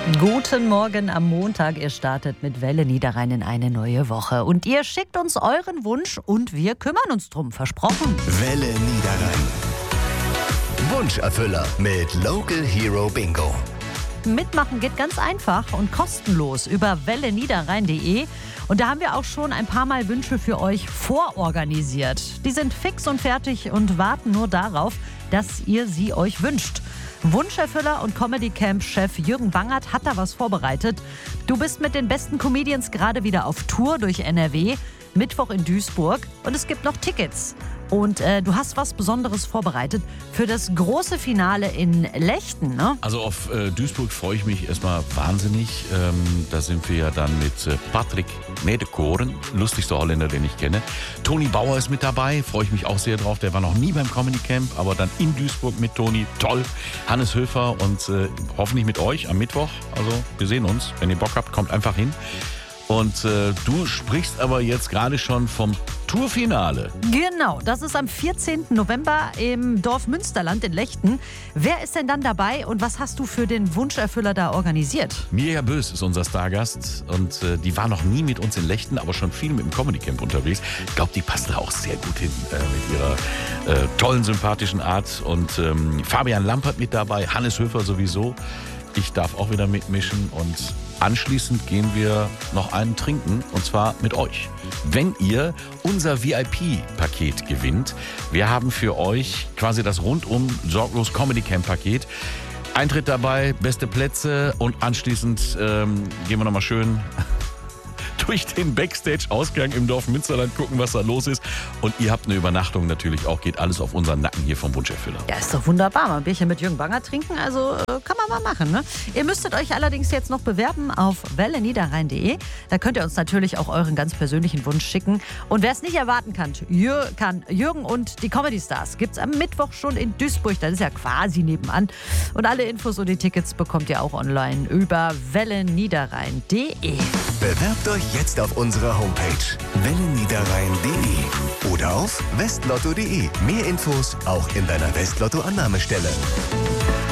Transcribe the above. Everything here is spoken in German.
Guten Morgen am Montag. Ihr startet mit Welle Niederrhein in eine neue Woche. Und ihr schickt uns euren Wunsch und wir kümmern uns drum. Versprochen. Welle Niederrhein. Wunscherfüller mit Local Hero Bingo. Mitmachen geht ganz einfach und kostenlos über welleniederrhein.de. Und da haben wir auch schon ein paar Mal Wünsche für euch vororganisiert. Die sind fix und fertig und warten nur darauf, dass ihr sie euch wünscht. Wunscherfüller und Comedy-Camp-Chef Jürgen Bangert hat da was vorbereitet. Du bist mit den besten Comedians gerade wieder auf Tour durch NRW. Mittwoch in Duisburg und es gibt noch Tickets. Und du hast was Besonderes vorbereitet für das große Finale in Lechten, ne? Also auf Duisburg freue ich mich erstmal wahnsinnig. Da sind wir ja dann mit Patrick Nedekoren, lustigster Holländer, den ich kenne. Toni Bauer ist mit dabei, freue ich mich auch sehr drauf. Der war noch nie beim Comedy Camp, aber dann in Duisburg mit Toni, toll. Hannes Höfer und hoffentlich mit euch am Mittwoch. Also wir sehen uns, wenn ihr Bock habt, kommt einfach hin. Und du sprichst aber jetzt gerade schon vom Tourfinale. Genau, das ist am 14. November im Dorf Münsterland in Lechten. Wer ist denn dann dabei und was hast du für den Wunscherfüller da organisiert? Mirja Bös ist unser Stargast und die war noch nie mit uns in Lechten, aber schon viel mit dem Comedy Camp unterwegs. Ich glaube, die passt da auch sehr gut hin mit ihrer tollen, sympathischen Art. Und Fabian Lampert mit dabei, Hannes Höfer sowieso. Ich darf auch wieder mitmischen und anschließend gehen wir noch einen trinken und zwar mit euch. Wenn ihr unser VIP-Paket gewinnt, wir haben für euch quasi das rundum sorglos Comedy Camp Paket. Eintritt dabei, beste Plätze und anschließend gehen wir nochmal schön durch den Backstage-Ausgang im Dorf Münsterland gucken, was da los ist. Und ihr habt eine Übernachtung natürlich auch. Geht alles auf unseren Nacken hier vom Wunscherfüller. Ja, ist doch wunderbar. Mal ein Bierchen mit Jürgen Bangert trinken, also kann man mal machen, ne? Ihr müsstet euch allerdings jetzt noch bewerben auf welleniederrhein.de. Da könnt ihr uns natürlich auch euren ganz persönlichen Wunsch schicken. Und wer es nicht erwarten kann, Jürgen und die Comedy Stars gibt es am Mittwoch schon in Duisburg. Das ist ja quasi nebenan. Und alle Infos und die Tickets bekommt ihr auch online über welleniederrhein.de. Bewerbt euch jetzt auf unserer Homepage welleniederrhein.de oder auf westlotto.de. Mehr Infos auch in deiner Westlotto-Annahmestelle.